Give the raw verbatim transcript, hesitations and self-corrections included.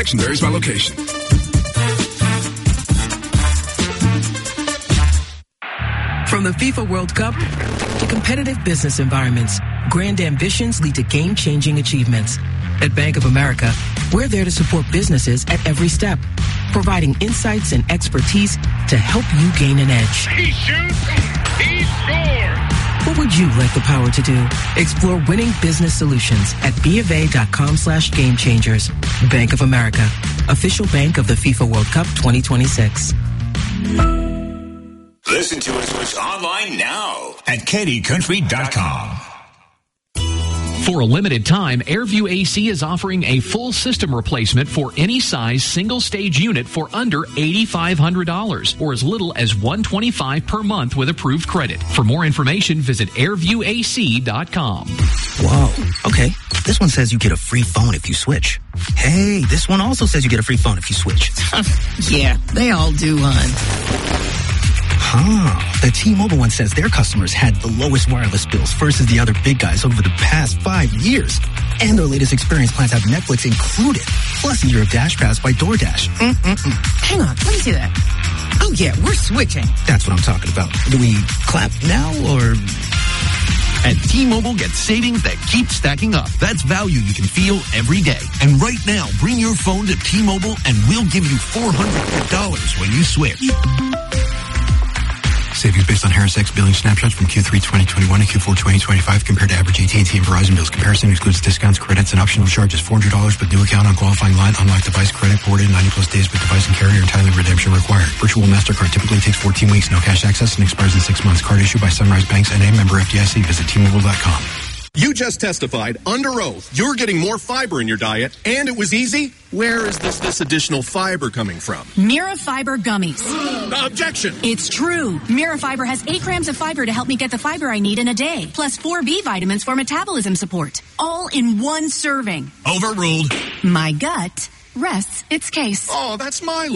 Varies by location. From the FIFA World Cup to competitive business environments, grand ambitions lead to game-changing achievements. At Bank of America, we're there to support businesses at every step, providing insights and expertise to help you gain an edge. He shoots, he scores. What would you like the power to do? Explore winning business solutions at bofa.com slash game changers. Bank of America, official bank of the FIFA World Cup twenty twenty-six. Listen to us online now at Kenny Country dot com. For a limited time, Airview A C is offering a full system replacement for any size single-stage unit for under eight thousand five hundred dollars or as little as one hundred twenty-five dollars per month with approved credit. For more information, visit airview A C dot com. Whoa. Okay. This one says you get a free phone if you switch. Hey, this one also says you get a free phone if you switch. Yeah, they all do, hon. Huh. The T-Mobile one says their customers had the lowest wireless bills versus the other big guys over the past five years. And their latest experience plans have Netflix included, plus a year of Dash Pass by DoorDash. Mm-mm-mm. Hang on, let me see that. Oh, yeah, we're switching. That's what I'm talking about. Do we clap now or... At T-Mobile, get savings that keep stacking up. That's value you can feel every day. And right now, bring your phone to T-Mobile and we'll give you four hundred dollars when you switch. Savings based on Harris X billing snapshots from Q three twenty twenty-one and Q four twenty twenty-five compared to average A T and T and Verizon bills. Comparison excludes discounts, credits, and optional charges. four hundred dollars with new account on qualifying line. Unlocked device credit ported ninety plus days with device and carrier and timely redemption required. Virtual MasterCard typically takes fourteen weeks. No cash access and expires in six months. Card issued by Sunrise Banks N A, member F D I C. Visit T Mobile dot com. You just testified under oath you're getting more fiber in your diet, and it was easy. Where is this this additional fiber coming from? Mira Fiber Gummies. Objection! It's true. Mira Fiber has eight grams of fiber to help me get the fiber I need in a day, plus four B vitamins for metabolism support, all in one serving. Overruled. My gut rests its case. Oh, that's my